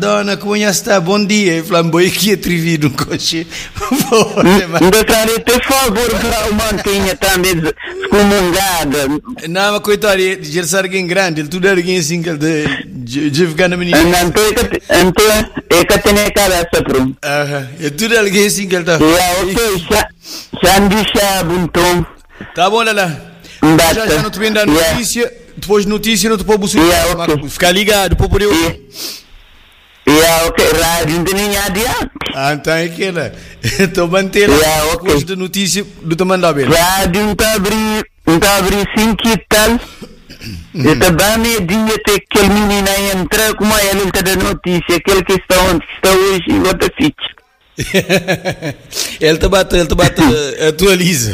Dona, como está? Bom dia. E flamboy aqui atrevido no coche. Doutor, por favor, para o mantenha também excomungada. Não, mas coitado, já sabe alguém grande, ele tudo é alguém assim que ele de ficar na menina. Então, é que tem a cabeça pronto. É tudo alguém assim que ele está. Ok, já me deixa então. Tá bom, Lala. Já não te vem dar notícia, depois notícia não te pode buscar. Ficar ligado, para poder ouvir. Ok, rádio não tem adiante. Então é que lá. Estou mantendo a coisa de notícia do tamanho da beira. Rádio não está a abrir 5 e tal. Eu também me digo até que aquele menino aí entra, como é ele está da notícia, aquele que está onde está hoje em outra sítio. Ele te bate, atualiza.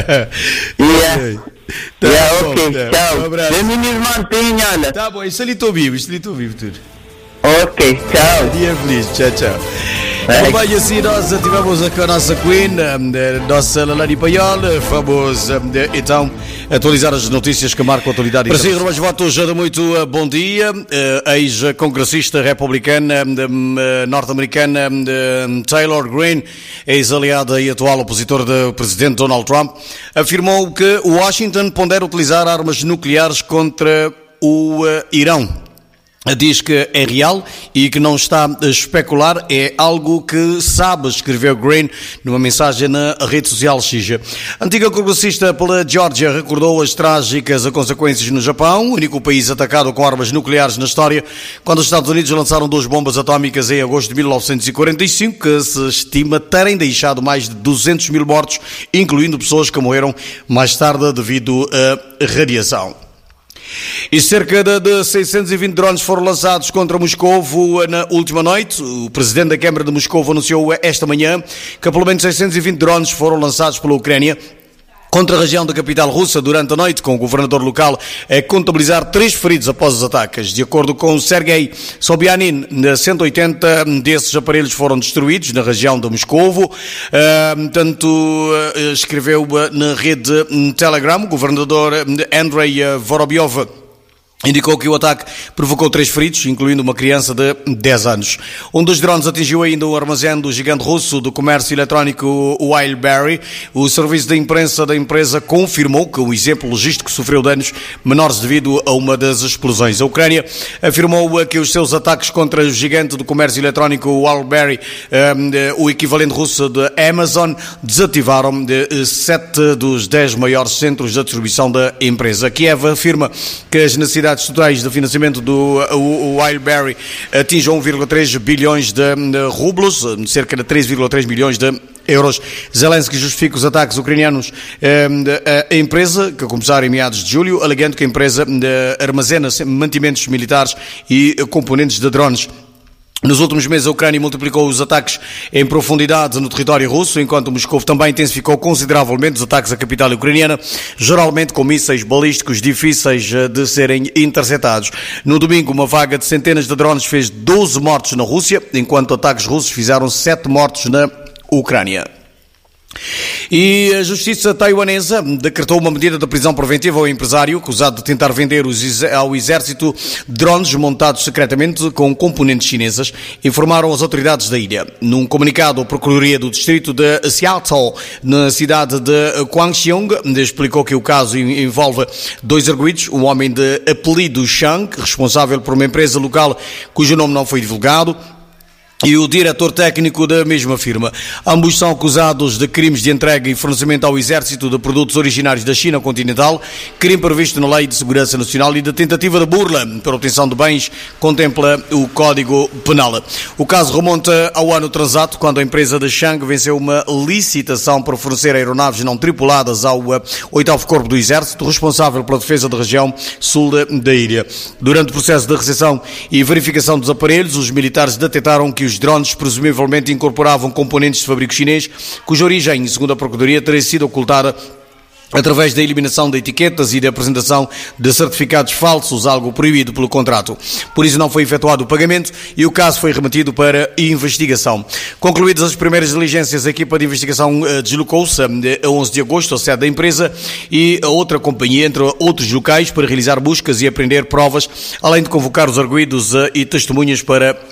Ok, tchau. O menino mantenha, olha. Tá bom, isso ali estou vivo tudo. Ok, tchau. Dia feliz, tchau. Bem, assim nós tivemos aqui a nossa Queen, nossa Lalani Paiol, vamos então atualizar as notícias que marcam a atualidade. Para seguir os votos de muito bom dia, ex-congressista republicana norte-americana Taylor Greene, ex-aliada e atual opositor do presidente Donald Trump, afirmou que Washington pondera utilizar armas nucleares contra o Irão. Diz que é real e que não está a especular, é algo que sabe, escreveu Greene numa mensagem na rede social X. A antiga congressista pela Geórgia recordou as trágicas consequências no Japão, o único país atacado com armas nucleares na história, quando os Estados Unidos lançaram 2 bombas atómicas em agosto de 1945, que se estima terem deixado mais de 200 mil mortos, incluindo pessoas que morreram mais tarde devido à radiação. E cerca de 620 drones foram lançados contra Moscovo na última noite. O presidente da Câmara de Moscovo anunciou esta manhã que pelo menos 620 drones foram lançados pela Ucrânia contra a região da capital russa durante a noite, com o governador local a contabilizar 3 feridos após os ataques. De acordo com Sergei Sobyanin, 180 desses aparelhos foram destruídos na região de Moscovo. Escreveu na rede Telegram o governador Andrei Vorobyov. Indicou que o ataque provocou 3 feridos, incluindo uma criança de 10 anos. Um dos drones atingiu ainda o armazém do gigante russo do comércio eletrónico Wildberry. O serviço de imprensa da empresa confirmou que o exemplo logístico sofreu danos menores devido a uma das explosões. A Ucrânia afirmou que os seus ataques contra o gigante do comércio eletrónico Wildberry, o equivalente russo de Amazon, desativaram 7 dos 10 maiores centros de distribuição da empresa. Kiev afirma que as necessidades totais de financiamento do Wildberry atingem 1,3 bilhões de rublos, cerca de 3,3 milhões de euros. Zelensky justifica os ataques ucranianos à empresa, que começaram em meados de julho, alegando que a empresa armazena mantimentos militares e componentes de drones. Nos últimos meses, a Ucrânia multiplicou os ataques em profundidade no território russo, enquanto Moscou também intensificou consideravelmente os ataques à capital ucraniana, geralmente com mísseis balísticos difíceis de serem interceptados. No domingo, uma vaga de centenas de drones fez 12 mortos na Rússia, enquanto ataques russos fizeram 7 mortos na Ucrânia. E a justiça taiwanesa decretou uma medida de prisão preventiva ao empresário acusado de tentar vender ao exército drones montados secretamente com componentes chinesas, informaram as autoridades da ilha. Num comunicado, a Procuradoria do Distrito de Seattle, na cidade de Kaohsiung, explicou que o caso envolve 2 arguidos, um homem de apelido Shang, responsável por uma empresa local cujo nome não foi divulgado, e o diretor técnico da mesma firma. Ambos são acusados de crimes de entrega e fornecimento ao exército de produtos originários da China continental, crime previsto na Lei de Segurança Nacional, e de tentativa de burla para obtenção de bens, contempla o Código Penal. O caso remonta ao ano transato, quando a empresa de Shang venceu uma licitação para fornecer aeronaves não tripuladas ao 8º Corpo do Exército, responsável pela defesa da região sul da ilha. Durante o processo de recepção e verificação dos aparelhos, os militares detectaram que os drones presumivelmente incorporavam componentes de fabrico chinês, cuja origem, segundo a Procuradoria, teria sido ocultada através da eliminação de etiquetas e da apresentação de certificados falsos, algo proibido pelo contrato. Por isso não foi efetuado o pagamento e o caso foi remetido para investigação. Concluídas as primeiras diligências, a equipa de investigação deslocou-se a 11 de agosto à sede da empresa e a outra companhia, entre outros locais, para realizar buscas e apreender provas, além de convocar os arguidos e testemunhas para